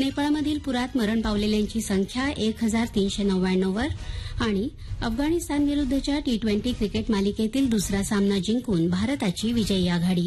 नेपाळमधील पुरात मरण पावलेल्यांची संख्या 1399 वर आणि अफगाणिस्तानविरुद्धच्या T20 क्रिकेट मालिकेतील दुसरा सामना जिंकून भारताची विजयी आघाडी.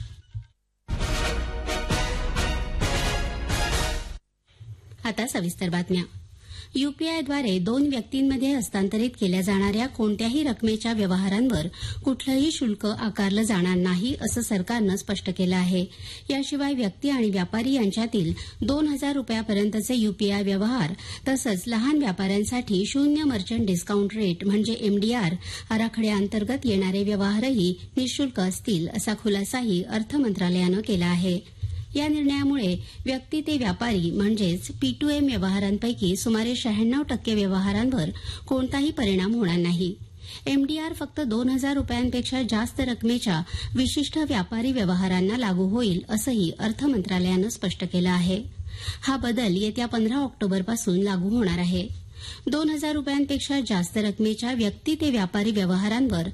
आता सविस्तर बातम्या. यूपीआयद्वारे 2 व्यक्तींमध्ये हस्तांतरित केल्या जाणाऱ्या कोणत्याही रकमेच्या व्यवहारांवर कुठलंही शुल्क आकारलं जाणार नाही असं सरकारनं स्पष्ट केलं आहे. याशिवाय व्यक्ती आणि व्यापारी यांच्यातील 2,000 रुपयापर्यंतचे यूपीआय व्यवहार तसंच लहान व्यापाऱ्यांसाठी शून्य मर्चंट डिस्काउंट रेट म्हणजे एमडीआर आराखड्याअंतर्गत येणारे व्यवहारही निःशुल्क असतील असा खुलासाही अर्थ मंत्रालयानं केला आहे. या निर्णयामुळे व्यक्ती ते व्यापारी म्हणजेच P2M व्यवहारांपैकी सुमारे 96% व्यवहारांवर कोणताही परिणाम होणार नाही. एमडीआर फक्त 2,000 रुपयांपेक्षा जास्त रकमेच्या विशिष्ट व्यापारी व्यवहारांना लागू होईल असंही अर्थ मंत्रालयानं स्पष्ट केलं आहे. हा बदल येत्या 15 ऑक्टोबरपासून लागू होणार आहे. 2,000 रुपयांपेक्षा जास्त रकमेच्या व्यक्ती ते व्यापारी व्यवहारांवर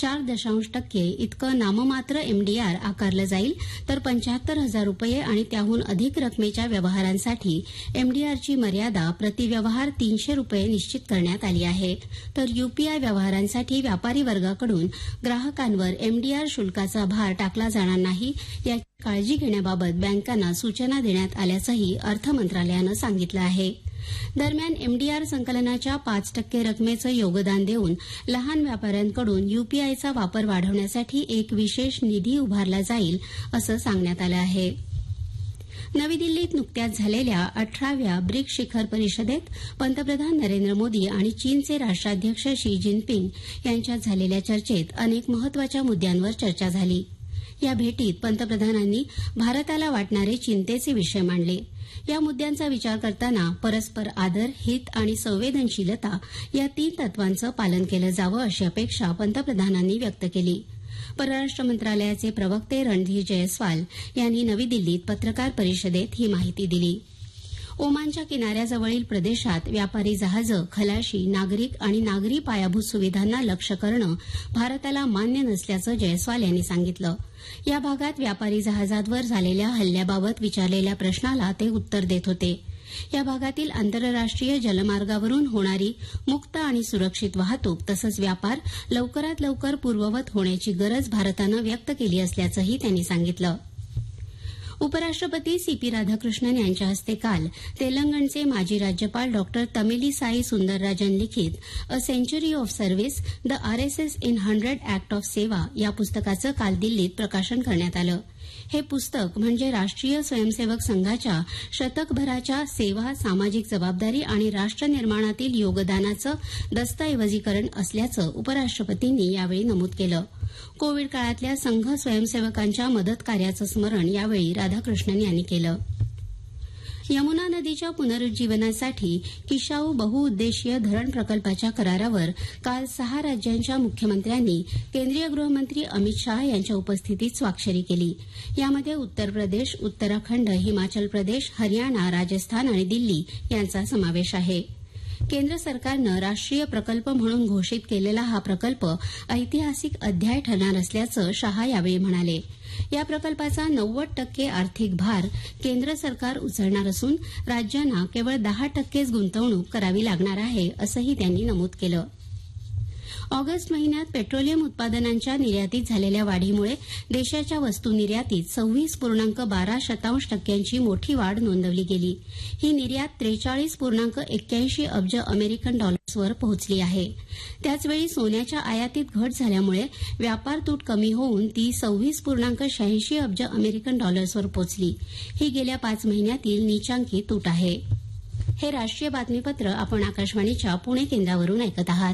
4.% इतकं नाममात्र एमडीआर आकारलं जाईल तर 75,000 रुपये आणि त्याहून अधिक रकमेच्या व्यवहारांसाठी एमडीआरची मर्यादा प्रतिव्यवहार 300 रुपये निश्चित करण्यात आली आहे. तर यूपीआय व्यवहारांसाठी व्यापारी वर्गाकडून ग्राहकांवर एमडीआर शुल्काचा भार टाकला जाणार नाही याची काळजी घेण्याबाबत बँकांना सूचना देण्यात आल्याचंही अर्थ मंत्रालयानं सांगितलं आहे. दरम्यान एमडीआर संकलनाच्या 5% रकमेचं योगदान देऊन लहान व्यापाऱ्यांकडून यूपीआयचा वापर वाढवण्यासाठी एक विशेष निधी उभारला जाईल असं सांगण्यात आलं आहे. नवी दिल्लीत नुकत्याच झालेल्या 18व्या ब्रिक्स शिखर परिषदेत पंतप्रधान नरेंद्र मोदी आणि चीनचे राष्ट्राध्यक्ष शी जिनपिंग यांच्यात झालेल्या चर्चेत अनेक महत्वाच्या मुद्द्यांवर चर्चा झाली. या भेटीत पंतप्रधानांनी भारताला वाटणारे चिंतेचे विषय मांडले. या मुद्द्यांचा विचार करताना परस्पर आदर, हित आणि संवेदनशीलता या 3 तत्वांचं पालन केलं जावं अशी अपेक्षा पंतप्रधानांनी व्यक्त केली. परराष्ट्र मंत्रालयाचे प्रवक्ते रणधीर जयस्वाल यांनी नवी दिल्लीत पत्रकार परिषदेत ही माहिती दिली. ओमानच्या किनाऱ्याजवळील प्रदेशात व्यापारी जहाजं, खलाशी, नागरिक आणि नागरी पायाभूत सुविधांना लक्ष्य करणं भारताला मान्य नसल्याचं जयस्वाल यांनी सांगितलं. या भागात व्यापारी जहाजांवर झालेल्या हल्ल्याबाबत विचारलेल्या प्रश्नाला ते उत्तर देत होते. या भागातील आंतरराष्ट्रीय जलमार्गावरून होणारी मुक्त आणि सुरक्षित वाहतूक तसंच व्यापार लवकरात लवकर पूर्ववत होण्याची गरज भारतानं व्यक्त केली असल्याचंही त्यांनी सांगितलं. उपराष्ट्रपती सीपी राधाकृष्णन यांच्या हस्ते काल तेलंगणचे माजी राज्यपाल डॉ तमिलीसाई सुंदरराजन लिखित a century of service the RSS in 100 act of सेवा या पुस्तकाचं काल दिल्लीत प्रकाशन करण्यात आलं. हे पुस्तक म्हणजे राष्ट्रीय स्वयंसेवक संघाच्या शतकभराच्या सेवा, सामाजिक जबाबदारी आणि राष्ट्रनिर्माणातील योगदानाचं दस्तऐवजीकरण असल्याचं उपराष्ट्रपतींनी यावेळी नमूद केलं. कोविड काळातल्या संघ स्वयंसेवकांच्या मदत कार्याचं स्मरण यावेळी राधाकृष्णन यांनी केलं. यमुना नदीच्या पुनरुज्जीवनासाठी किशाऊ बहुउद्देशीय धरण प्रकल्पाच्या करारावर काल 6 राज्यांच्या मुख्यमंत्र्यांनी केंद्रीय गृहमंत्री अमित शाह यांच्या उपस्थितीत स्वाक्षरी केली. यामध्ये उत्तर प्रदेश, उत्तराखंड, हिमाचल प्रदेश, हरियाणा, राजस्थान आणि दिल्ली यांचा समावेश आहे. केंद्र सरकारनं राष्ट्रीय प्रकल्प म्हणून घोषित केलेला हा प्रकल्प ऐतिहासिक अध्याय ठरणार असल्याचं शाह यावेळी म्हणाले. या प्रकल्पाचा 90% आर्थिक भार केंद्र सरकार उचलणार असून राज्यांना केवळ 10%च गुंतवणूक करावी लागणार आहे असंही त्यांनी नमूद केलं. ऑगस्ट महिन्यात पेट्रोलियम उत्पादनांच्या निर्यातीत झालेल्या वाढीमुळे देशाच्या वस्तू निर्यातीत 26.12% मोठी वाढ नोंदवली गेली. ही निर्यात 43.81 अब्ज अमेरिकन डॉलर्सवर पोहोचली आहे. त्याचवेळी सोन्याच्या आयातीत घट झाल्यामुळे व्यापार तूट कमी होऊन ती 26.86 अब्ज अमेरिकन डॉलर्सवर पोहोचली. ही गेल्या 5 महिन्यातील नीचांकी तूट आहे. हे राष्ट्रीय बातमीपत्र आपण आकाशवाणीच्या पुणे केंद्रावरून ऐकत आहात.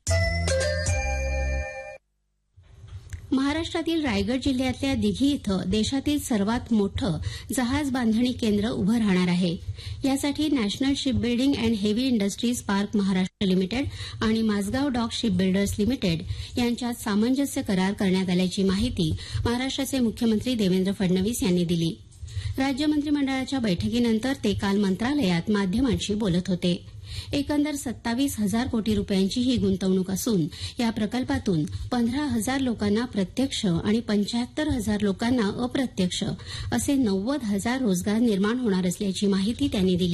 महाराष्ट्रातील रायगड जिल्ह्यातल्या दिघी इथं देशातील सर्वात मोठं जहाज बांधणी केंद्र उभं राहणार आहे. यासाठी national shipbuilding and heavy industries park Maharashtra limited आणि माझगाव डॉक शिपबिल्डर्स लिमिटेड यांच्यात सामंजस्य करार करण्यात आल्याची माहिती महाराष्ट्राचे मुख्यमंत्री देवेंद्र फडणवीस यांनी दिली. राज्य मंत्रिमंडळाच्या बैठकीनंतर ते काल मंत्रालयात माध्यमांशी बोलत होते. एकंदर 27,000 कोटी रुपयांची ही गुंतवणूक असून या प्रकल्पातून 15,000 लोकांना प्रत्यक्ष आणि 75,000 लोकांना अप्रत्यक्ष असे 90,000 रोजगार निर्माण होणार असल्याची माहिती त्यांनी दिली.